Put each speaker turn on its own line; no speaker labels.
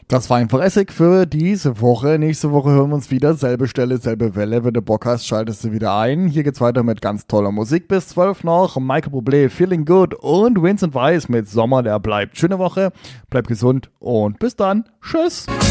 Das war einfach Essig für diese Woche. Nächste Woche hören wir uns wieder. Selbe Stelle, selbe Welle. Wenn du Bock hast, schaltest du wieder ein. Hier geht's weiter mit ganz toller Musik. Bis 12 noch. Michael Bublé, Feeling Good und Vincent Weiss mit Sommer, der bleibt. Schöne Woche, bleib gesund und bis dann. Tschüss.